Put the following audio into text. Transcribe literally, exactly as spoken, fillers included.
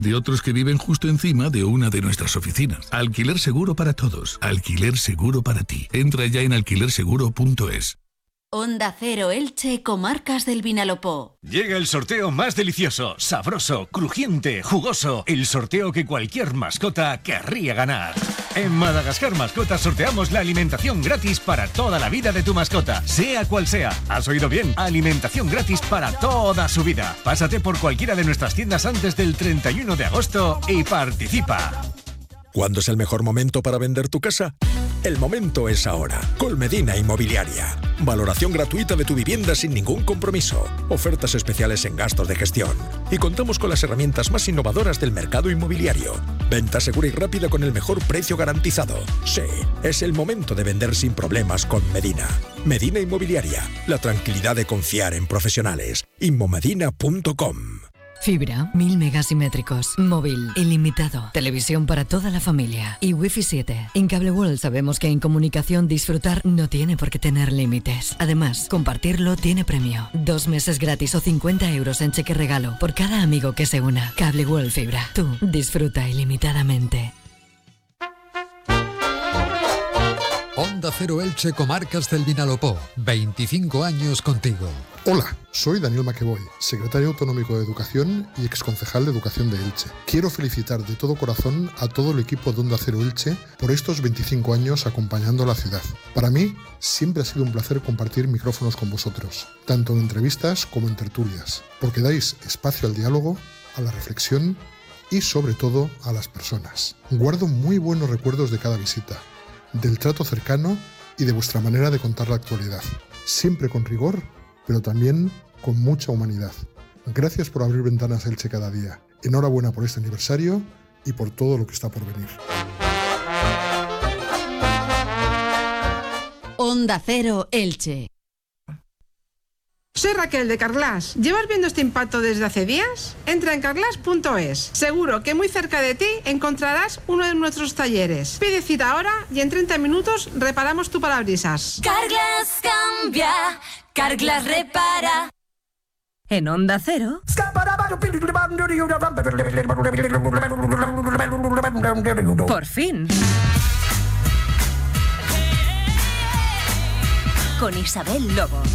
de otros que viven justo encima de una de nuestras oficinas. Alquiler seguro para todos. Alquiler seguro para ti. Entra ya en alquiler seguro punto es. Onda Cero Elche, Comarcas del Vinalopó. Llega el sorteo más delicioso, sabroso, crujiente, jugoso. El sorteo que cualquier mascota querría ganar. En Madagascar Mascotas sorteamos la alimentación gratis para toda la vida de tu mascota, sea cual sea. ¿Has oído bien? Alimentación gratis para toda su vida. Pásate por cualquiera de nuestras tiendas antes del treinta y uno de agosto y participa. ¿Cuándo es el mejor momento para vender tu casa? El momento es ahora. Colmedina Inmobiliaria. Valoración gratuita de tu vivienda sin ningún compromiso. Ofertas especiales en gastos de gestión. Y contamos con las herramientas más innovadoras del mercado inmobiliario. Venta segura y rápida con el mejor precio garantizado. Sí, es el momento de vender sin problemas con Medina. Medina Inmobiliaria. La tranquilidad de confiar en profesionales. inmomedina punto com. Fibra, mil megasimétricos, móvil, ilimitado, televisión para toda la familia y Wi-Fi siete. En Cable World sabemos que en comunicación disfrutar no tiene por qué tener límites. Además, compartirlo tiene premio. Dos meses gratis o cincuenta euros en cheque regalo por cada amigo que se una. Cable World Fibra. Tú disfruta ilimitadamente. Onda Cero Elche, Comarcas del Vinalopó. veinticinco años contigo. Hola, soy Daniel Maqueboy, secretario autonómico de Educación y exconcejal de Educación de Elche. Quiero felicitar de todo corazón a todo el equipo de Onda Cero Elche por estos veinticinco años acompañando a la ciudad. Para mí, siempre ha sido un placer compartir micrófonos con vosotros, tanto en entrevistas como en tertulias, porque dais espacio al diálogo, a la reflexión y, sobre todo, a las personas. Guardo muy buenos recuerdos de cada visita, del trato cercano y de vuestra manera de contar la actualidad, siempre con rigor, pero también con mucha humanidad. Gracias por abrir ventanas a Elche cada día. Enhorabuena por este aniversario y por todo lo que está por venir. Onda Cero Elche. Soy Raquel de Carglass. ¿Llevas viendo este impacto desde hace días? Entra en carglass punto es. Seguro que muy cerca de ti encontrarás uno de nuestros talleres. Pide cita ahora y en treinta minutos reparamos tu parabrisas. Carglass cambia, Carglass repara. En Onda Cero. Por fin. Con Isabel Lobo.